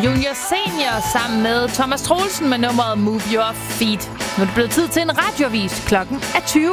Junior Senior sammen med Thomas Troelsen med nummeret Move Your Feet. Nu er det blevet tid til en radioavis. Klokken er 20.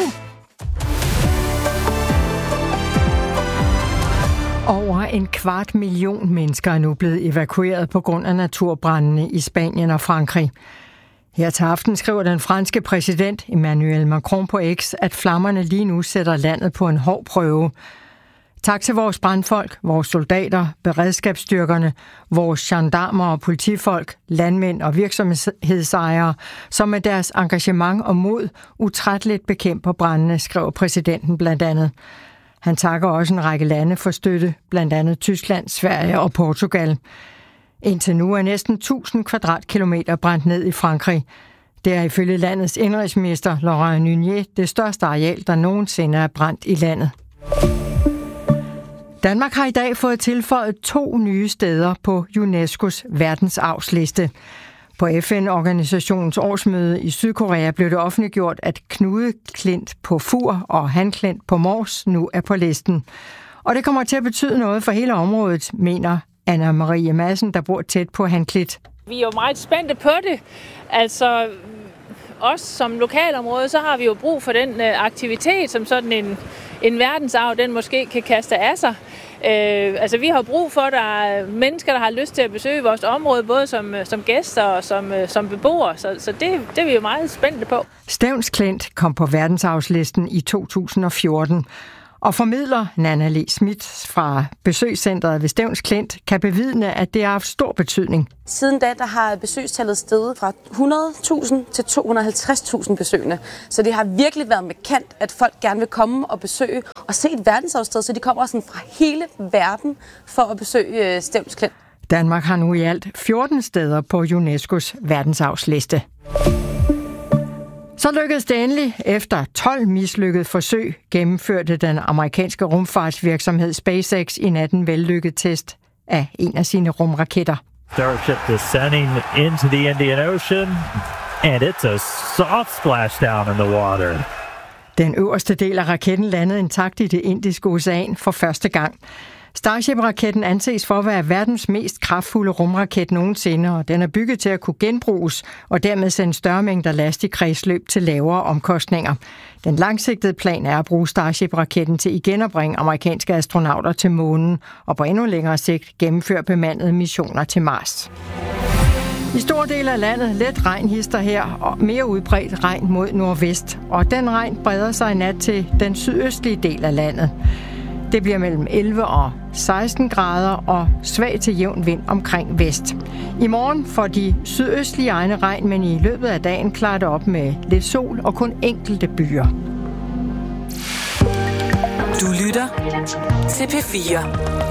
Over 250.000 mennesker er nu blevet evakueret på grund af naturbrandene i Spanien og Frankrig. Her til aften skriver den franske præsident Emmanuel Macron på X, at flammerne lige nu sætter landet på en hård prøve. Tak til vores brandfolk, vores soldater, beredskabsstyrkerne, vores gendarmer og politifolk, landmænd og virksomhedsejere, som med deres engagement og mod utrætteligt bekæmper brandene, skriver præsidenten blandt andet. Han takker også en række lande for støtte, blandt andet Tyskland, Sverige og Portugal. Indtil nu er næsten 1000 kvadratkilometer brændt ned i Frankrig. Det er ifølge landets indenrigsminister Laurent Nunez det største areal, der nogensinde er brændt i landet. Danmark har i dag fået tilføjet 2 nye steder på UNESCO's verdensarvsliste. På FN-organisationens årsmøde i Sydkorea blev det offentliggjort, at knudeklint på Fur og hanklint på Mors nu er på listen. Og det kommer til at betyde noget for hele området, mener Anna Marie Madsen, der bor tæt på hanklint. Vi er jo meget spændte på det. Altså, os som lokalområde, så har vi jo brug for den aktivitet, som sådan en verdensarv, den måske kan kaste af sig. Altså, vi har brug for, at der er mennesker, der har lyst til at besøge vores område, både som gæster og som beboere. Så det er vi jo meget spændte på. Stevns Klint kom på verdensarvslisten i 2014. Og formidler Nanna Le Schmidt fra besøgscentret ved Stevns Klint kan bevidne, at det har haft stor betydning. Siden da der har besøgstallet steget fra 100.000 til 250.000 besøgende. Så det har virkelig været markant, at folk gerne vil komme og besøge og se et verdensarvssted, så de kommer sådan fra hele verden for at besøge Stevns Klint. Danmark har nu i alt 14 steder på UNESCO's verdensarvsliste. Så lykkedes det endelig. Efter 12 mislykkede forsøg gennemførte den amerikanske rumfartsvirksomhed SpaceX i nat en vellykket test af en af sine rumraketter. Starship descending into the Indian Ocean, and it's a soft splashdown in the water. Den øverste del af raketten landede intakt i det Indiske Ocean for første gang. Starship-raketten anses for at være verdens mest kraftfulde rumraket nogensinde, og den er bygget til at kunne genbruges og dermed sende større mængder last i kredsløb til lavere omkostninger. Den langsigtede plan er at bruge Starship-raketten til igen at bringe amerikanske astronauter til månen og på endnu længere sigt gennemføre bemandede missioner til Mars. I store dele af landet let regnhister her og mere udbredt regn mod nordvest, og den regn breder sig i nat til den sydøstlige del af landet. Det bliver mellem 11 og 16 grader og svag til jævn vind omkring vest. I morgen får de sydøstlige egne regn, men i løbet af dagen klarer det op med lidt sol og kun enkelte byer. Du lytter til P4.